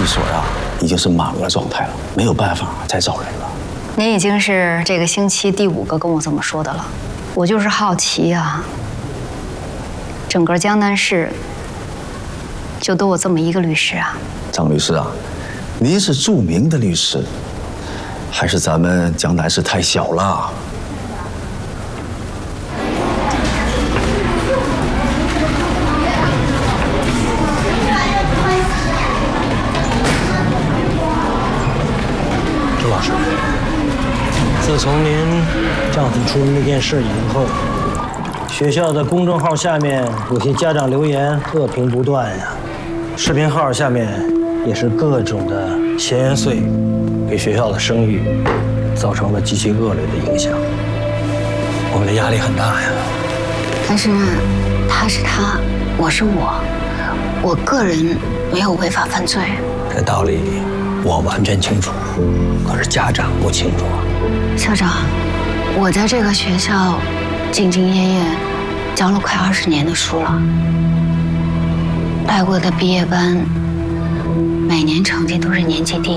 寓所呀，已经是满额状态了，没有办法再找人了。 您已经是这个星期第5个跟我这么说的了，我就是好奇呀，整个江南市就都我这么一个律师啊？ 张律师啊，您是著名的律师，还是咱们江南市太小了？ 周老师，自从您丈夫出了那件事以后，学校的公众号下面有些家长留言恶评不断呀，视频号下面也是各种的闲言碎语，给学校的声誉造成了极其恶劣的影响。我们的压力很大呀。 但是他是他，我是我个人没有违法犯罪。 这道理我完全清楚，可是家长不清楚啊。 校长，我在这个学校兢兢业业教了快20年的书了，带过的毕业班每年成绩都是年级第1。